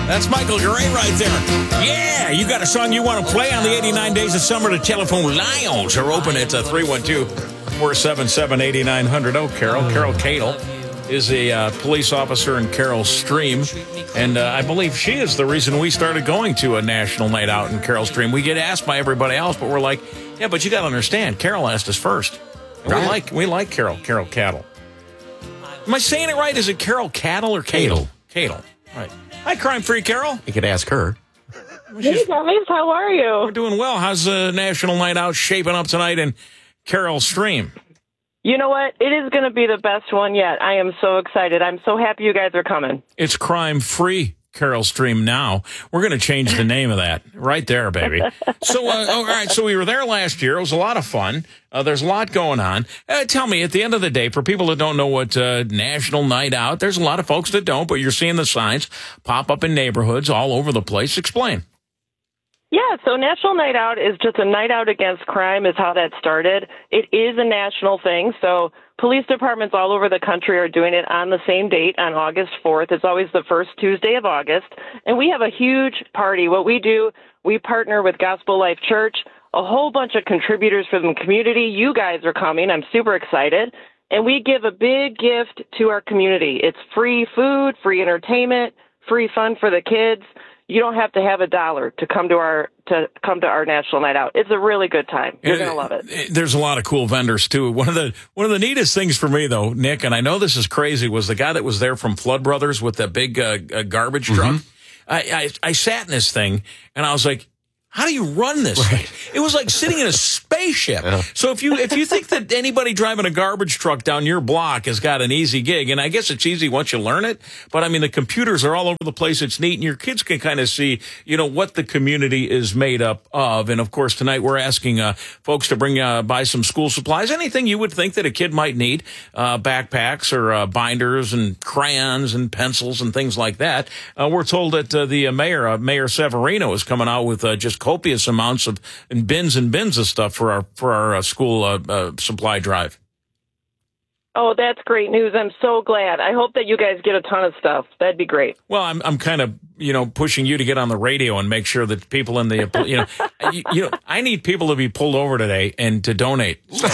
That's Michael Gray right there. Yeah, you got a song you want to play on the 89 Days of Summer. The telephone lines are open at 312-477-8900. Oh, Carol Cadle is a police officer in Carroll Stream, and I believe she is the reason we started going to a national night out in Carroll Stream. We get asked by everybody else, but we're like, yeah, but you got to understand, Carol asked us first. Right. We like Carol Cadle. Am I saying it right? Is it Carol Cadle or Cadle? Cadle. Right. Hi, Crime Free Carol. You could ask her. Hey, guys, how are you? We're doing well. How's the National Night Out shaping up tonight in Carroll Stream? You know what? It is going to be the best one yet. I am so excited. I'm so happy you guys are coming. It's Crime Free Carroll Stream now. We're going to change the name of that right there, baby. So, all right. So we were there last year. It was a lot of fun. There's a lot going on. Tell me, at the end of the day, for people that don't know what National Night Out, there's a lot of folks that don't, but you're seeing the signs pop up in neighborhoods all over the place. Explain. Yeah, so National Night Out is just a night out against crime is how that started. It is a national thing, so police departments all over the country are doing it on the same date, on August 4th. It's always the first Tuesday of August, and we have a huge party. What we do, we partner with Gospel Life Church, a whole bunch of contributors from the community. You guys are coming. I'm super excited. And we give a big gift to our community. It's free food, free entertainment, free fun for the kids. You don't have to have $1 to come to our National Night Out. It's a really good time. You're going to love it. There's a lot of cool vendors too. One of the neatest things for me though, Nick, and I know this is crazy, was the guy that was there from Flood Brothers with that big garbage truck. I sat in this thing and I was like, how do you run this thing? It was like sitting in a spaceship. Yeah. So if you think that anybody driving a garbage truck down your block has got an easy gig, and I guess it's easy once you learn it, but I mean, the computers are all over the place. It's neat, and your kids can kind of see, what the community is made up of. And of course, tonight we're asking folks to bring by some school supplies, anything you would think that a kid might need, backpacks or binders and crayons and pencils and things like that. We're told that the Mayor Severino, is coming out with just copious amounts of bins of stuff for our school supply drive. Oh, that's great news. I'm so glad. I hope that you guys get a ton of stuff. That'd be great. Well, I'm kind of, pushing you to get on the radio and make sure that people in the, I need people to be pulled over today and to donate. So.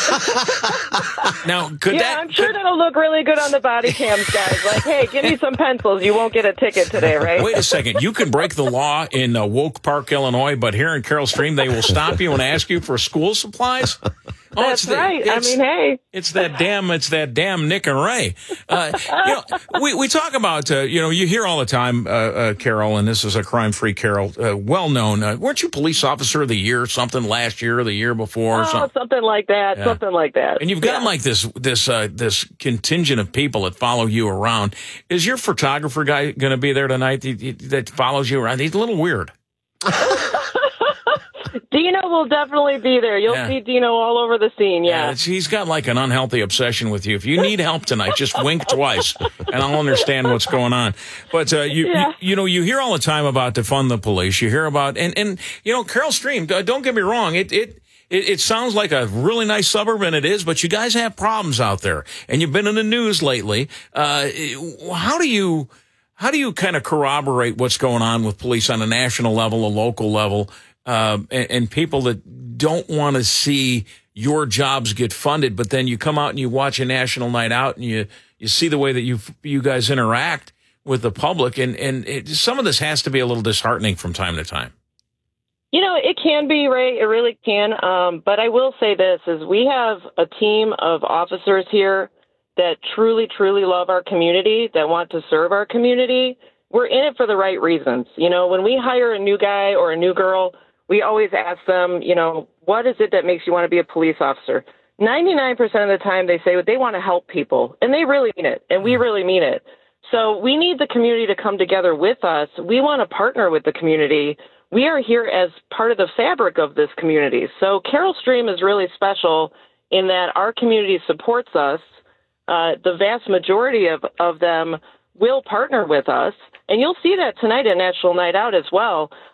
Now, I'm sure that'll look really good on the body cams, guys. Like, hey, give me some pencils. You won't get a ticket today, right? Wait a second. You can break the law in Woke Park, Illinois, but here in Carroll Stream, they will stop you and ask you for school supplies? That's right. I mean, hey. It's that damn Nick and Ray. We talk about, you hear all the time, Carol, and this is a crime-free Carol, well-known. Weren't you police officer of the year, something last year or the year before? Oh, something like that. Yeah. Something like that. And you've got like this contingent of people that follow you around. Is your photographer guy going to be there tonight that follows you around? He's a little weird. Dino will definitely be there. You'll see Dino all over the scene, yeah. He's got like an unhealthy obsession with you. If you need help tonight, just wink twice, and I'll understand what's going on. But you hear all the time about defund the police. You hear about, and Carroll Stream, don't get me wrong, it sounds like a really nice suburb, and it is, but you guys have problems out there, and you've been in the news lately. How do you kind of corroborate what's going on with police on a national level, a local level, and people that don't want to see your jobs get funded, but then you come out and you watch a national night out and you see the way that you guys interact with the public, and some of this has to be a little disheartening from time to time. It can be, Ray. It really can. But I will say this, is we have a team of officers here that truly, truly love our community, that want to serve our community. We're in it for the right reasons. When we hire a new guy or a new girl, we always ask them, what is it that makes you want to be a police officer? 99% of the time they say they want to help people, and they really mean it, and we really mean it. So we need the community to come together with us. We want to partner with the community. We are here as part of the fabric of this community. So Carroll Stream is really special in that our community supports us. The vast majority of them will partner with us, and you'll see that tonight at National Night Out as well.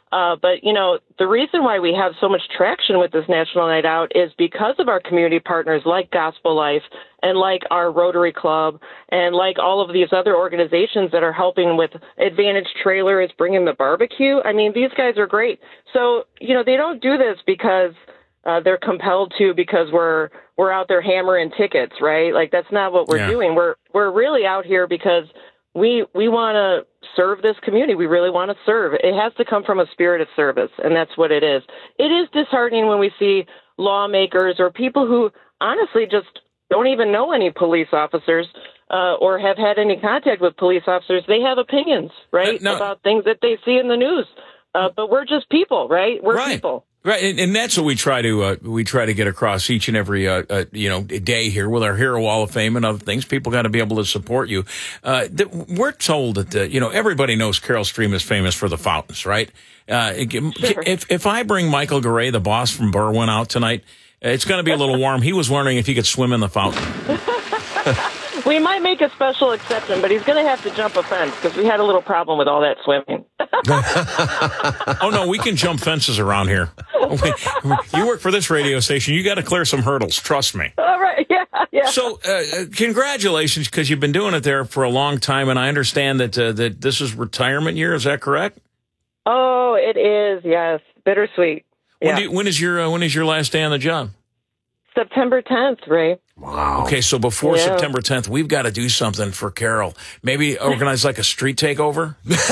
But, the reason why we have so much traction with this National Night Out is because of our community partners like Gospel Life and like our Rotary Club and like all of these other organizations that are helping with Advantage Trailers, bringing the barbecue. I mean, these guys are great. So, they don't do this because they're compelled to because we're out there hammering tickets, right? Like, that's not what we're doing. We're really out here because we want to serve this community. We really want to serve. It has to come from a spirit of service, and that's what it is. It is disheartening when we see lawmakers or people who honestly just don't even know any police officers or have had any contact with police officers. They have opinions, right, about things that they see in the news. But we're just people, right? We're people. Right, and that's what we try to get across each and every day here with our Hero Wall of Fame and other things. People got to be able to support you. We're told that everybody knows Carol Stream is famous for the fountains, right? Sure. If I bring Michael Garay, the boss from Berwyn, out tonight, it's going to be a little warm. He was wondering if he could swim in the fountain. We might make a special exception, but he's going to have to jump a fence because we had a little problem with all that swimming. Oh, no, we can jump fences around here. You work for this radio station. You got to clear some hurdles. Trust me. All right. Yeah. So congratulations, because you've been doing it there for a long time, and I understand that this is retirement year. Is that correct? Oh, it is. Yes. Bittersweet. Yeah. When is your last day on the job? September 10th, Ray. Wow. Okay, so before September 10th, we've got to do something for Carol. Maybe organize like a street takeover?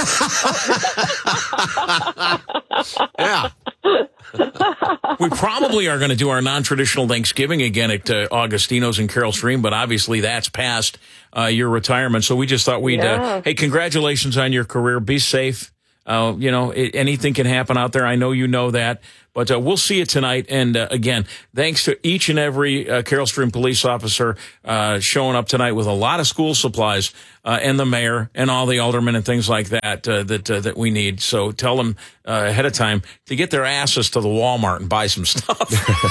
Yeah. We probably are going to do our non-traditional Thanksgiving again at Augustino's and Carol Stream, but obviously that's past your retirement. So we just thought we'd, hey, congratulations on your career. Be safe. Anything can happen out there. I know you know that. But we'll see you tonight. And again, thanks to each and every Carol Stream police officer showing up tonight with a lot of school supplies, and the mayor and all the aldermen and things like that that we need. So tell them ahead of time to get their asses to the Walmart and buy some stuff.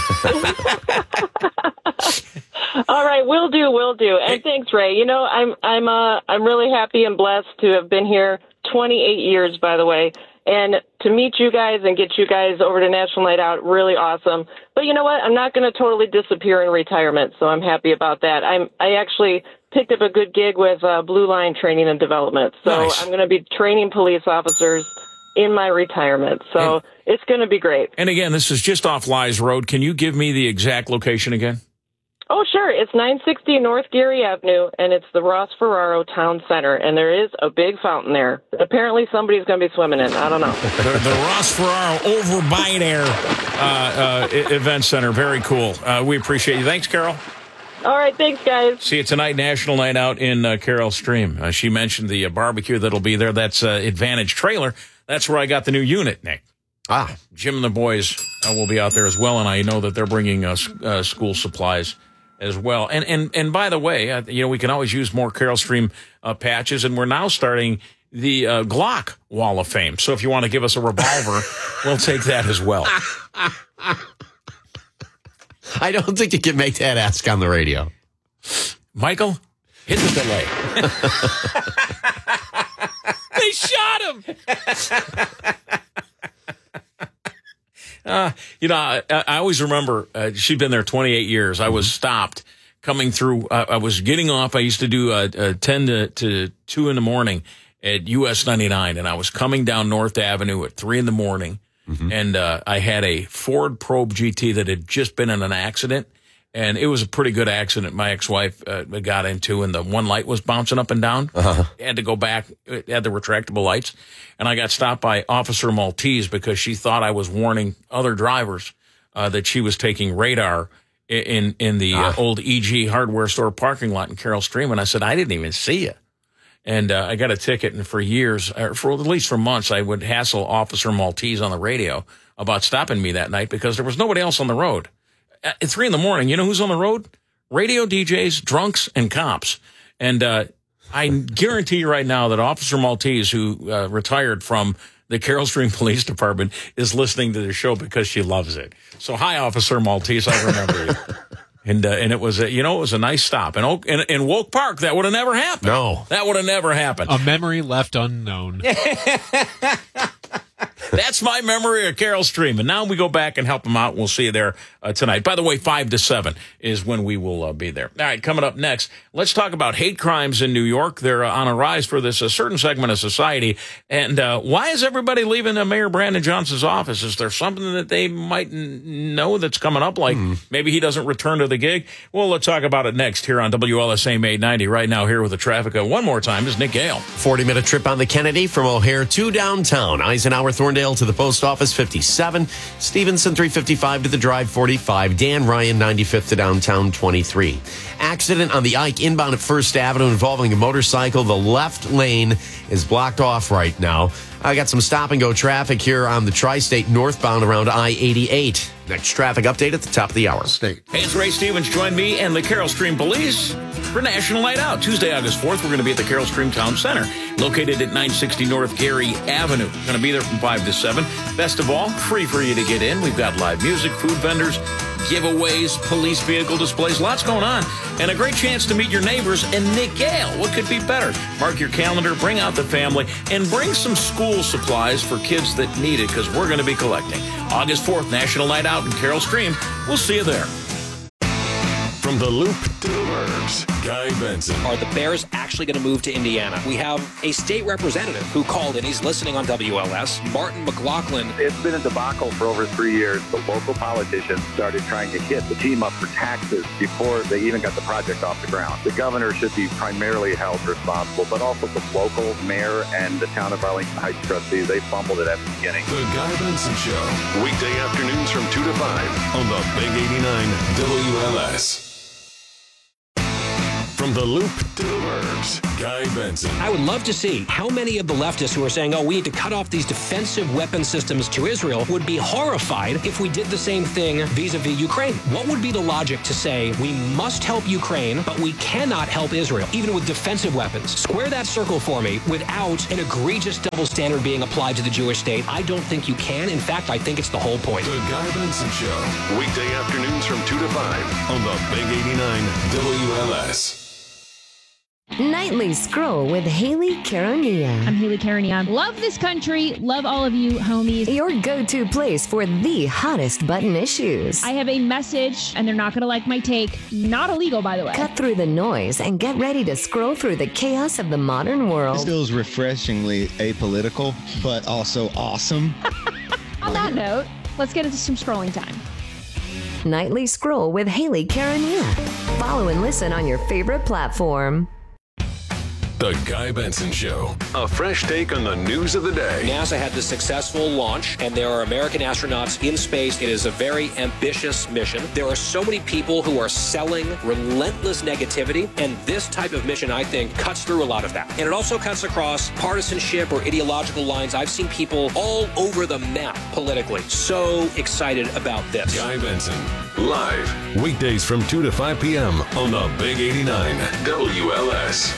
All right, will do. And thanks, Ray. I'm really happy and blessed to have been here 28 years, by the way. And to meet you guys and get you guys over to National Night Out, really awesome. But you know what? I'm not going to totally disappear in retirement, so I'm happy about that. I actually picked up a good gig with Blue Line Training and Development. So nice. I'm going to be training police officers in my retirement. So it's going to be great. And again, this is just off Lies Road. Can you give me the exact location again? Oh, sure. It's 960 North Geary Avenue, and it's the Ross Ferraro Town Center, and there is a big fountain there. Apparently, somebody's going to be swimming in. I don't know. The Ross Ferraro over by there event center. Very cool. We appreciate you. Thanks, Carol. All right. Thanks, guys. See you tonight, National Night Out in Carol Stream. She mentioned the barbecue that'll be there. That's Advantage Trailer. That's where I got the new unit, Nick. Jim and the boys will be out there as well, and I know that they're bringing us school supplies as well. And by the way, we can always use more Carol Stream patches, and we're now starting the Glock Wall of Fame. So if you want to give us a revolver, we'll take that as well. I don't think you can make that ask on the radio. Michael, hit the delay. They shot him. I always remember she'd been there 28 years. I was stopped coming through. I was getting off. I used to do 10 to 2 in the morning at US 99, and I was coming down North Avenue at 3 in the morning, and I had a Ford Probe GT that had just been in an accident, and it was a pretty good accident my ex-wife got into, and the one light was bouncing up and down. Had to go back. It had the retractable lights. And I got stopped by Officer Maltese because she thought I was warning other drivers that she was taking radar in the old EG hardware store parking lot in Carol Stream. And I said, I didn't even see you. And I got a ticket, and for years, or for at least for months, I would hassle Officer Maltese on the radio about stopping me that night because there was nobody else on the road. At 3 in the morning, you know who's on the road? Radio DJs, drunks, and cops. And I guarantee you right now that Officer Maltese, who retired from the Carol Stream Police Department, is listening to the show because she loves it. So, hi, Officer Maltese. I remember you. And it was it was a nice stop. In Woke Park, that would have never happened. No. That would have never happened. A memory left unknown. That's my memory of Carol Stream. And now we go back and help him out. We'll see you there tonight. By the way, 5 to 7 is when we will be there. All right, coming up next, let's talk about hate crimes in New York. They're on a rise for this certain segment of society. And why is everybody leaving Mayor Brandon Johnson's office? Is there something that they might know that's coming up? Like maybe he doesn't return to the gig? Well, let's talk about it next here on WLSA 890. Right now here with the traffic one more time is Nick Gale. 40-minute trip on the Kennedy from O'Hare to downtown. Eisenhower Thorndale to the post office 57. Stevenson 355 to the drive 45. Dan Ryan 95th to downtown 23. Accident on the Ike inbound at First Avenue involving a motorcycle. The left lane is blocked off right now. I got some stop-and-go traffic here on the Tri-State northbound around I-88. Next traffic update at the top of the hour. Hey, it's Ray Stevens. Join me and the Carroll Stream Police for National Night Out. Tuesday, August 4th, we're going to be at the Carroll Stream Town Center, located at 960 North Gary Avenue. Going to be there from 5 to 7. Best of all, free for you to get in. We've got live music, food vendors, giveaways, police vehicle displays, lots going on, and a great chance to meet your neighbors and Nick Gale. What could be better? Mark your calendar, bring out the family, and bring some school supplies for kids that need it, because we're going to be collecting. August 4th, National Night Out in Carroll Stream. We'll see you there. From the Loop to the Burbs, Guy Benson. Are the Bears actually going to move to Indiana? We have a state representative who called in. He's listening on WLS. Martin McLaughlin. It's been a debacle for over 3 years. The local politicians started trying to hit the team up for taxes before they even got the project off the ground. The governor should be primarily held responsible, but also the local mayor and the town of Arlington Heights trustees. They fumbled it at the beginning. The Guy Benson Show. Weekday afternoons from 2 to 5 on the Big 89 WLS. From the Loop to the Burbs, Guy Benson. I would love to see how many of the leftists who are saying, oh, we need to cut off these defensive weapon systems to Israel would be horrified if we did the same thing vis-a-vis Ukraine. What would be the logic to say we must help Ukraine, but we cannot help Israel, even with defensive weapons? Square that circle for me without an egregious double standard being applied to the Jewish state. I don't think you can. In fact, I think it's the whole point. The Guy Benson Show. Weekday afternoons from 2 to 5 on the Big 89 WLS. Nightly Scroll with Haley Caronia. I'm Haley Caronia. Love this country. Love all of you, homies. Your go-to place for the hottest button issues. I have a message, and they're not going to like my take. Not illegal, by the way. Cut through the noise and get ready to scroll through the chaos of the modern world. This feels refreshingly apolitical, but also awesome. On that note, let's get into some scrolling time. Nightly Scroll with Haley Caronia. Follow and listen on your favorite platform. The Guy Benson Show. A fresh take on the news of the day. NASA had the successful launch, and there are American astronauts in space. It is a very ambitious mission. There are so many people who are selling relentless negativity, and this type of mission, I think, cuts through a lot of that. And it also cuts across partisanship or ideological lines. I've seen people all over the map politically. So excited about this. Guy Benson, live, weekdays from 2 to 5 p.m. on the Big 89 WLS.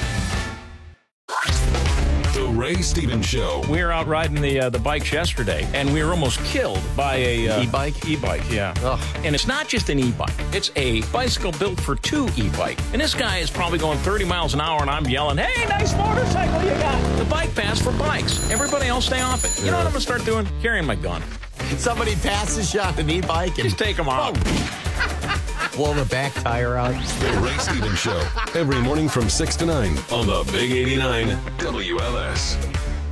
The Ray Stevens Show. We were out riding the bikes yesterday, and we were almost killed by a E-bike? E-bike, yeah. Ugh. And it's not just an e-bike. It's a bicycle built for two e-bike. And this guy is probably going 30 miles an hour, and I'm yelling, hey, nice motorcycle you got. The bike pass for bikes. Everybody else stay off it. You know what I'm going to start doing? Carrying my gun. Somebody passes you on an e-bike and just take them off. Blow the back tire out. The Ray Stevens Show. Every morning from 6 to 9 on the Big 89 WLS.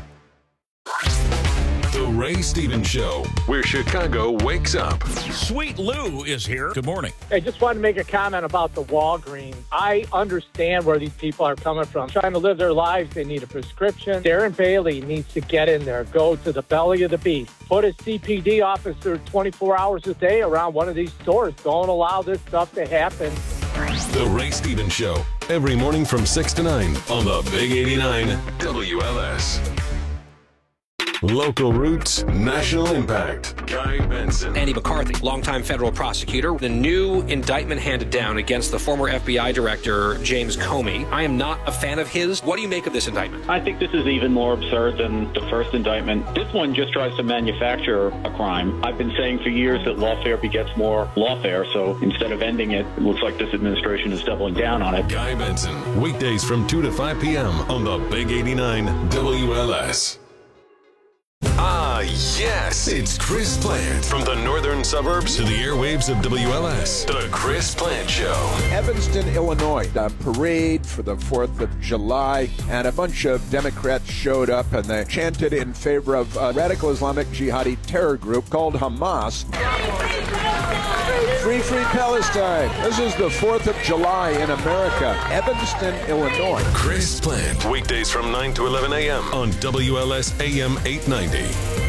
The Ray Stevens Show, where Chicago wakes up. Sweet Lou is here. Good morning. I just wanted to make a comment about the Walgreens. I understand where these people are coming from. Trying to live their lives, they need a prescription. Darren Bailey needs to get in there, go to the belly of the beast. Put a CPD officer 24 hours a day around one of these stores. Don't allow this stuff to happen. The Ray Stevens Show, every morning from 6 to 9 on the Big 89 WLS. Local roots, national impact. Guy Benson. Andy McCarthy, longtime federal prosecutor. The new indictment handed down against the former FBI director, James Comey. I am not a fan of his. What do you make of this indictment? I think this is even more absurd than the first indictment. This one just tries to manufacture a crime. I've been saying for years that lawfare begets more lawfare, so instead of ending it, it looks like this administration is doubling down on it. Guy Benson, weekdays from 2 to 5 p.m. on the Big 89 WLS. Ah, Yes, it's Chris Plant. From the northern suburbs to the airwaves of WLS, The Chris Plant Show. Evanston, Illinois, a parade for the 4th of July, and a bunch of Democrats showed up and they chanted in favor of a radical Islamic jihadi terror group called Hamas. Free, free Palestine. This is the 4th of July in America, Evanston, Illinois. Chris Plant, weekdays from 9 to 11 a.m. on WLS AM 890.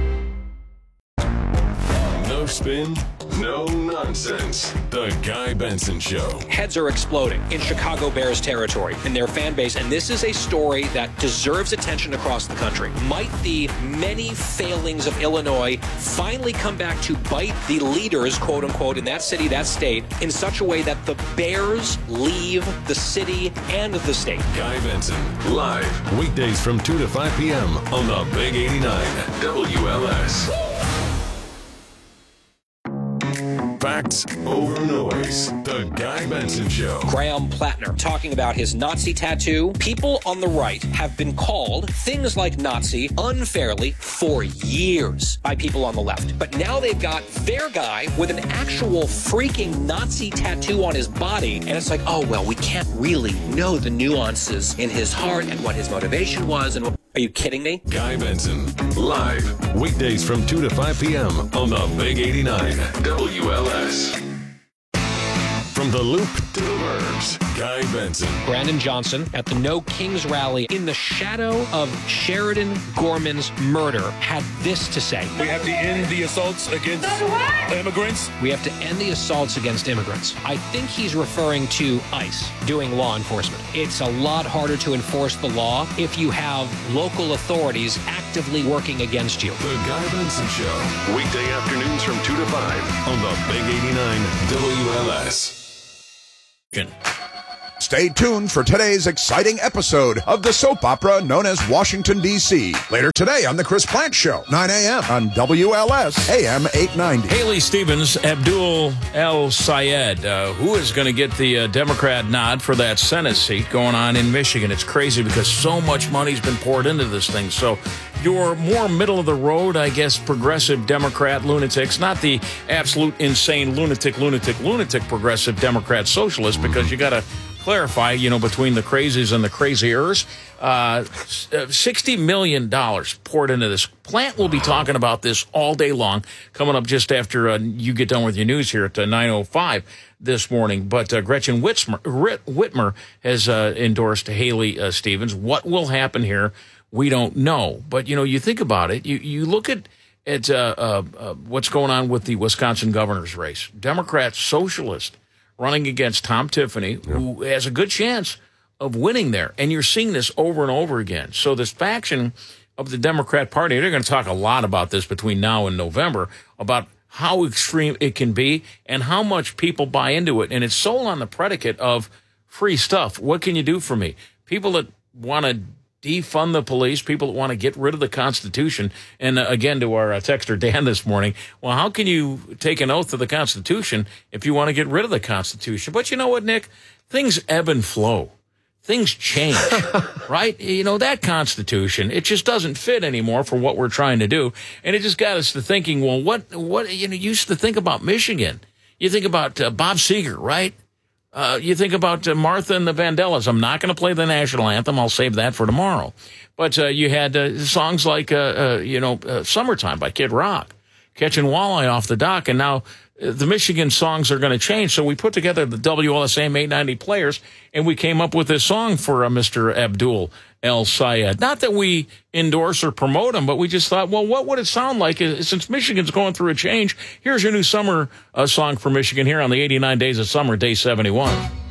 No spin, no nonsense. The Guy Benson Show. Heads are exploding in Chicago Bears territory in their fan base, and this is a story that deserves attention across the country. Might the many failings of Illinois finally come back to bite the leaders, quote unquote, in that city, that state, in such a way that the Bears leave the city and the state? Guy Benson, live, weekdays from 2 to 5 p.m. on the Big 89 WLS. Facts over noise. The Guy Benson Show. Graham Plattner talking about his Nazi tattoo. People on the right have been called things like Nazi unfairly for years by people on the left. But now they've got their guy with an actual freaking Nazi tattoo on his body. And it's like, oh, well, we can't really know the nuances in his heart and what his motivation was. And are you kidding me? Guy Benson, live, weekdays from 2 to 5 p.m. on the Big 89 WLS. From the Loop to the Burbs, Guy Benson. Brandon Johnson at the No Kings rally in the shadow of Sheridan Gorman's murder had this to say. We have to end the assaults against immigrants. We have to end the assaults against immigrants. I think he's referring to ICE doing law enforcement. It's a lot harder to enforce the law if you have local authorities actively working against you. The Guy Benson Show, weekday afternoons from 2 to 5 on the Big 89 WLS. Stay tuned for today's exciting episode of the soap opera known as Washington, D.C. Later today on The Chris Plant Show, 9 a.m. on WLS AM 890. Haley Stevens, Abdul El-Sayed, who is going to get the Democrat nod for that Senate seat going on in Michigan. It's crazy because so much money's been poured into this thing. So your more middle of the road, I guess, progressive Democrat lunatics, not the absolute insane lunatic progressive Democrat socialist, because you got to clarify, between the crazies and the craziers. $60 million poured into this. Plant will be talking about this all day long, coming up just after you get done with your news here at 9:05 this morning. But Gretchen Whitmer has endorsed Haley Stevens. What will happen here? We don't know. But, you think about it. You look at what's going on with the Wisconsin governor's race. Democrat socialist running against Tom Tiffany, who has a good chance of winning there. And you're seeing this over and over again. So this faction of the Democrat Party, they're going to talk a lot about this between now and November, about how extreme it can be and how much people buy into it. And it's sold on the predicate of free stuff. What can you do for me? People that want to defund the police, people that want to get rid of the Constitution. And again, to our texter Dan this morning, well, how can you take an oath to the Constitution if you want to get rid of the Constitution? But you know what, Nick? Things ebb and flow. Things change, right? That Constitution, it just doesn't fit anymore for what we're trying to do. And it just got us to thinking, well, what you used to think about Michigan. You think about Bob Seger, right? You think about Martha and the Vandellas. I'm not going to play the national anthem. I'll save that for tomorrow. But you had songs like, Summertime by Kid Rock, Catching Walleye Off the Dock. And now the Michigan songs are going to change. So we put together the WLSAM 890 players, and we came up with this song for Mr. Abdul El-Sayed. Not that we endorse or promote him, but we just thought, well, what would it sound like since Michigan's going through a change? Here's your new summer song for Michigan here on the 89 Days of Summer, Day 71.